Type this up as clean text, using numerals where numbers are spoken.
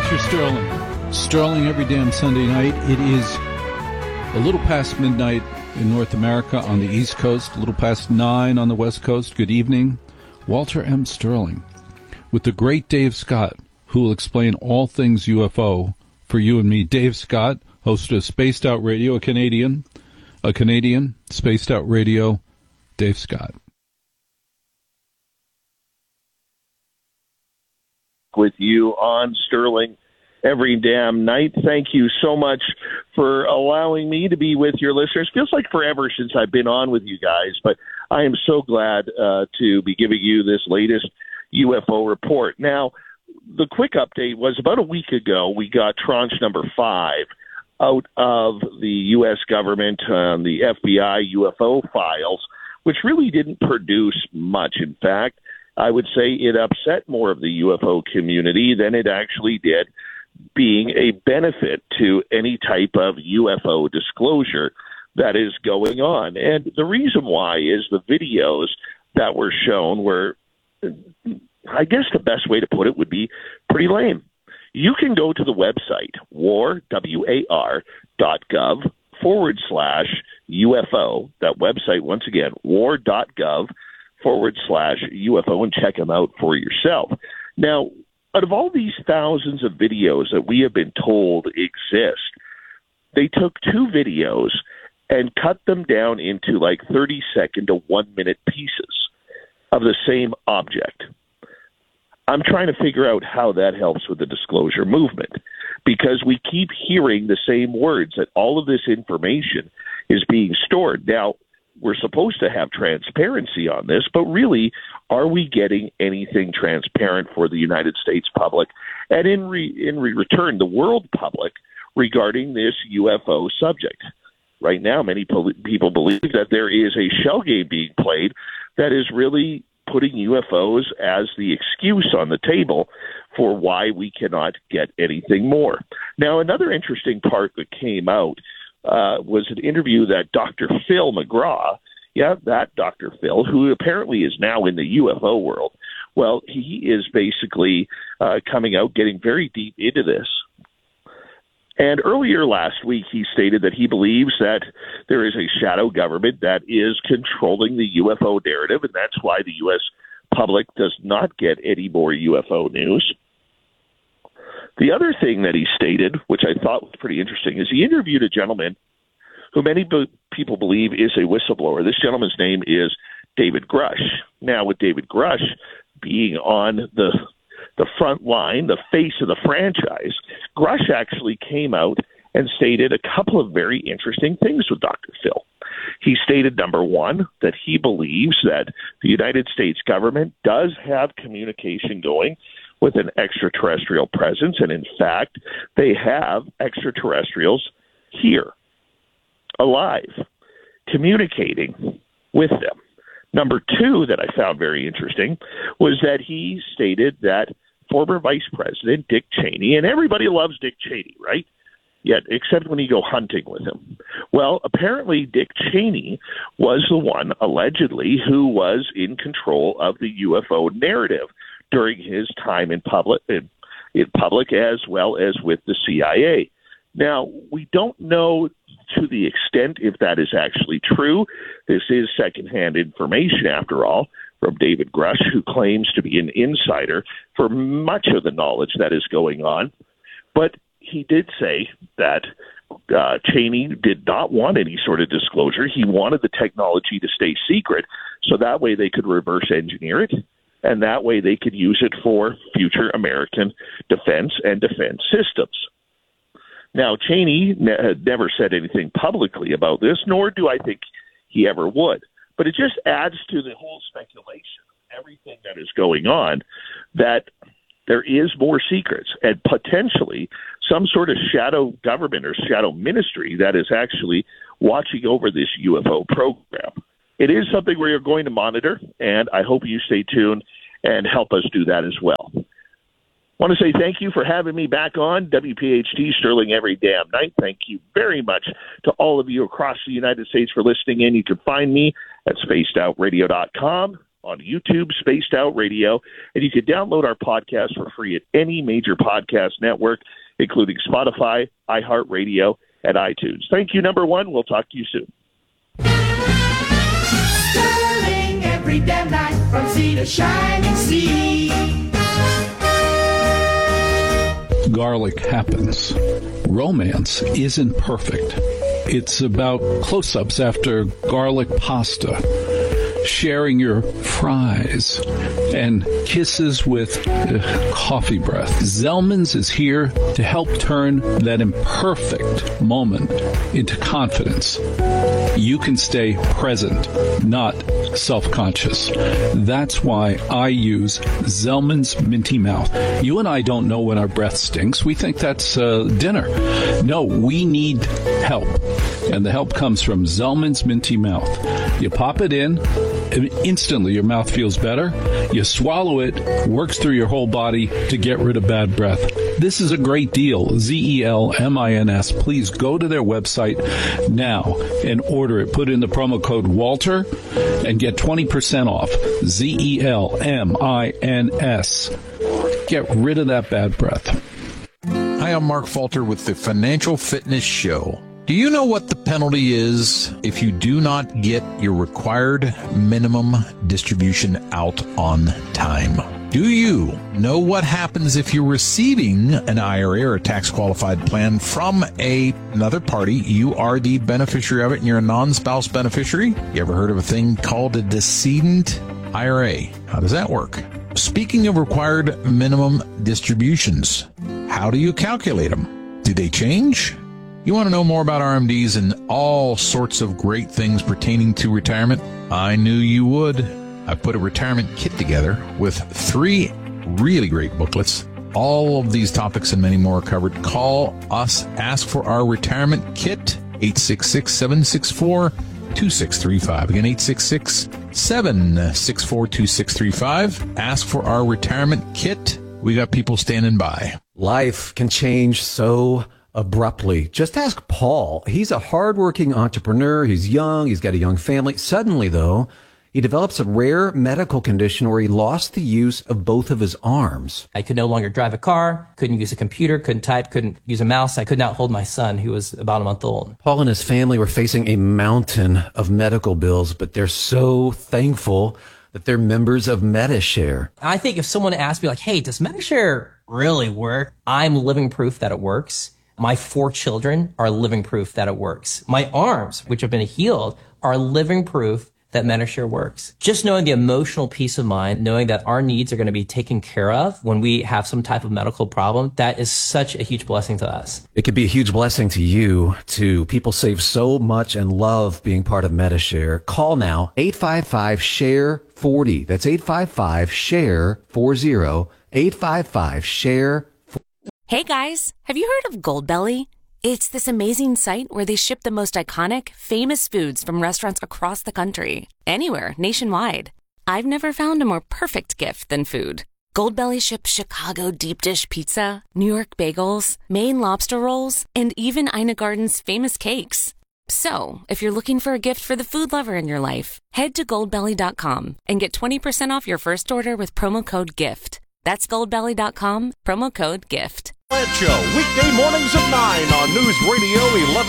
Walter Sterling. Sterling every damn Sunday night. It is a little past midnight in North America on the East Coast, a little past 9 on the West Coast. Good evening. Walter M. Sterling with the great Dave Scott, who will explain all things UFO for you and me. Dave Scott, host of Spaced Out Radio, a Canadian, Spaced Out Radio, Dave Scott. With you on Sterling every damn night. Thank you so much for allowing me to be with your listeners. Feels like forever since I've been on with you guys, but I am so glad to be giving you this latest UFO report. Now, the quick update was about a week ago, we got tranche number 5 out of the U.S. government on the FBI UFO files, which really didn't produce much. In fact, I would say it upset more of the UFO community than it actually did, being a benefit to any type of UFO disclosure that is going on. And the reason why is the videos that were shown were, I guess the best way to put it would be pretty lame. You can go to the website, war.gov/UFO. That website, once again, war.gov/UFO, and check them out for yourself. Now, out of all these thousands of videos that we have been told exist, they took 2 videos and cut them down into like 30-second to 1-minute pieces of the same object. I'm trying to figure out how that helps with the disclosure movement, because we keep hearing the same words, that all of this information is being stored. Now, we're supposed to have transparency on this, but really, are we getting anything transparent for the United States public and in return, the world public regarding this UFO subject? Right now, many people believe that there is a shell game being played that is really putting UFOs as the excuse on the table for why we cannot get anything more. Now, another interesting part that came out was an interview that Dr. Phil McGraw, that Dr. Phil, who apparently is now in the UFO world, well, he is basically coming out, getting very deep into this. And earlier last week, he stated that he believes that there is a shadow government that is controlling the UFO narrative, and that's why the U.S. public does not get any more UFO news. The other thing that he stated, which I thought was pretty interesting, is he interviewed a gentleman who many people believe is a whistleblower. This gentleman's name is David Grush. Now, with David Grush being on the front line, the face of the franchise, Grush actually came out and stated a couple of very interesting things with Dr. Phil. He stated, number one, that he believes that the United States government does have communication going with an extraterrestrial presence, and in fact, they have extraterrestrials here, alive, communicating with them. Number two that I found very interesting was that he stated that former Vice President Dick Cheney, and everybody loves Dick Cheney, right? Yet, except when you go hunting with him. Well, apparently Dick Cheney was the one, allegedly, who was in control of the UFO narrative during his time in public as well as with the CIA. Now, we don't know to the extent if that is actually true. This is secondhand information, after all, from David Grush, who claims to be an insider for much of the knowledge that is going on. But he did say that Cheney did not want any sort of disclosure. He wanted the technology to stay secret, so that way they could reverse engineer it, and that way they could use it for future American defense and defense systems. Now, Cheney had never said anything publicly about this, nor do I think he ever would. But it just adds to the whole speculation of everything that is going on, that there is more secrets and potentially some sort of shadow government or shadow ministry that is actually watching over this UFO program. It is something we are going to monitor, and I hope you stay tuned and help us do that as well. I want to say thank you for having me back on WPHT Sterling every damn night. Thank you very much to all of you across the United States for listening in. You can find me at spacedoutradio.com. on YouTube, Spaced Out Radio, and you can download our podcast for free at any major podcast network, including Spotify, iHeartRadio, and iTunes. Thank you, number one. We'll talk to you soon. Sterling every damn night from sea to shining sea. Garlic happens. Romance isn't perfect. It's about close-ups after garlic pasta, sharing your fries, and kisses with coffee breath. Zellman's is here to help turn that imperfect moment into confidence. You can stay present, not self-conscious. That's why I use Zellman's Minty Mouth. You and I don't know when our breath stinks. We think that's dinner. No, we need help. And the help comes from Zellman's Minty Mouth. You pop it in, and instantly your mouth feels better. You swallow it, works through your whole body to get rid of bad breath. This is a great deal. Zellmins. Please go to their website now and order it. Put in the promo code Walter and get 20% off. Zellmins. Get rid of that bad breath. Hi, I'm Mark Falter with the Financial Fitness Show. Do you know what the penalty is if you do not get your required minimum distribution out on time? Do you know what happens if you're receiving an IRA or a tax-qualified plan from another party? You are the beneficiary of it and you're a non-spouse beneficiary. You ever heard of a thing called a decedent IRA? How does that work? Speaking of required minimum distributions, how do you calculate them? Do they change? You want to know more about RMDs and all sorts of great things pertaining to retirement? I knew you would. I put a retirement kit together with 3 really great booklets. All of these topics and many more are covered. Call us. Ask for our retirement kit. 866-764-2635. Again, 866-764-2635. Ask for our retirement kit. We got people standing by. Life can change so abruptly. Just ask Paul. He's a hardworking entrepreneur. He's young. He's got a young family. Suddenly, though, he develops a rare medical condition where he lost the use of both of his arms. I could no longer drive a car, couldn't use a computer, couldn't type, couldn't use a mouse. I could not hold my son, who was about a month old. Paul and his family were facing a mountain of medical bills, but they're so thankful that they're members of Medi-Share. I think if someone asked me like, hey, does Medi-Share really work? I'm living proof that it works. My 4 children are living proof that it works. My arms, which have been healed, are living proof that Medi-Share works. Just knowing the emotional peace of mind, knowing that our needs are going to be taken care of when we have some type of medical problem, that is such a huge blessing to us. It could be a huge blessing to you, too. People save so much and love being part of Medi-Share. Call now, 855-SHARE-40. That's 855-SHARE-40. 855-SHARE-40. Hey guys, have you heard of Goldbelly? It's this amazing site where they ship the most iconic, famous foods from restaurants across the country. Anywhere, nationwide. I've never found a more perfect gift than food. Goldbelly ships Chicago deep dish pizza, New York bagels, Maine lobster rolls, and even Ina Garden's famous cakes. So, if you're looking for a gift for the food lover in your life, head to goldbelly.com and get 20% off your first order with promo code GIFT. That's goldbelly.com, promo code GIFT. Show, weekday mornings at 9 on News Radio